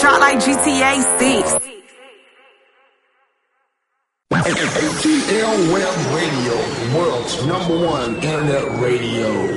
drop like GTA 6. ATL Web Radio, the world's #1 internet radio.